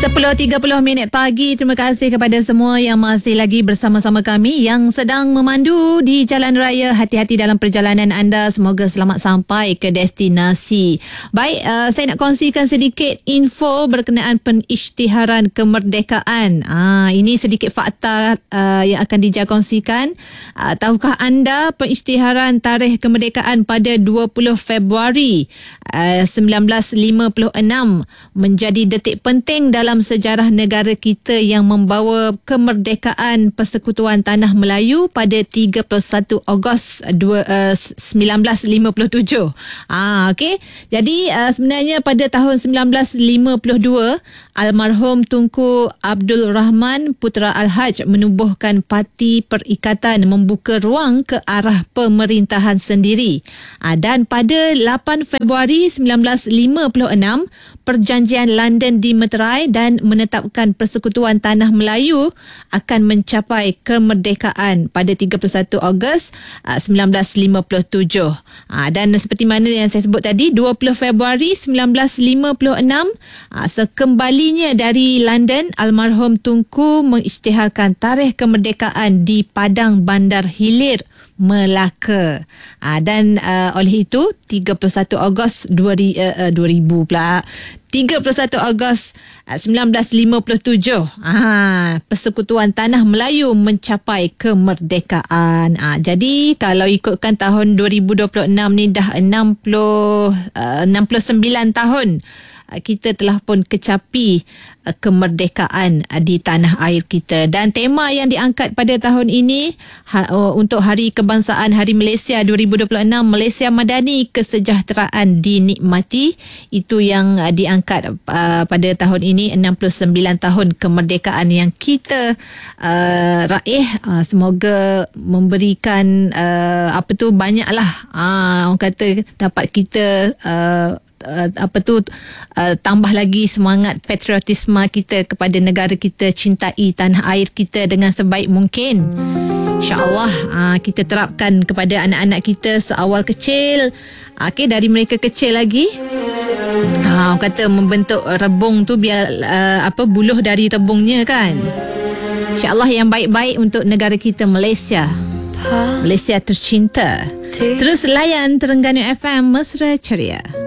10.30 pagi. Terima kasih kepada semua yang masih lagi bersama-sama kami, yang sedang memandu di jalan raya. Hati-hati dalam perjalanan anda. Semoga selamat sampai ke destinasi. Baik, saya nak kongsikan sedikit info berkenaan pengisytiharan kemerdekaan. Ini sedikit fakta yang akan dijangkongsikan. Tahukah anda pengisytiharan tarikh kemerdekaan pada 20 Februari 1956 menjadi detik penting dalam sejarah negara kita yang membawa kemerdekaan Persekutuan Tanah Melayu pada 31 Ogos 1957. Okey. Jadi sebenarnya pada tahun 1952 almarhum Tunku Abdul Rahman Putra Al-Haj menubuhkan Parti Perikatan membuka ruang ke arah pemerintahan sendiri. Dan pada 8 Februari 1956 Perjanjian London dimeterai dan menetapkan Persekutuan Tanah Melayu akan mencapai kemerdekaan pada 31 Ogos 1957. Dan seperti mana yang saya sebut tadi, 20 Februari 1956, sekembalinya dari London, almarhum Tunku mengisytiharkan tarikh kemerdekaan di Padang Bandar Hilir, Melaka. Dan oleh itu 31 Ogos 2000 pula 31 Ogos 1957 Persekutuan Tanah Melayu mencapai kemerdekaan. Jadi kalau ikutkan tahun 2026 ni dah 69 tahun kita telah pun kecapi kemerdekaan di tanah air kita. Dan tema yang diangkat pada tahun ini untuk Hari Kebangsaan Hari Malaysia 2026, Malaysia Madani, kesejahteraan dinikmati. Itu yang diangkat pada tahun ini, 69 tahun kemerdekaan yang kita raih. Semoga memberikan banyaklah orang kata dapat kita tambah lagi semangat patriotisme kita kepada negara kita, cintai tanah air kita dengan sebaik mungkin. InsyaAllah kita terapkan kepada anak-anak kita seawal kecil. Dari mereka kecil lagi, orang kata membentuk rebung tu biar buluh dari rebungnya kan. InsyaAllah yang baik-baik untuk negara kita Malaysia. Malaysia tercinta. Terus layan Terengganu FM Mesra Ceria.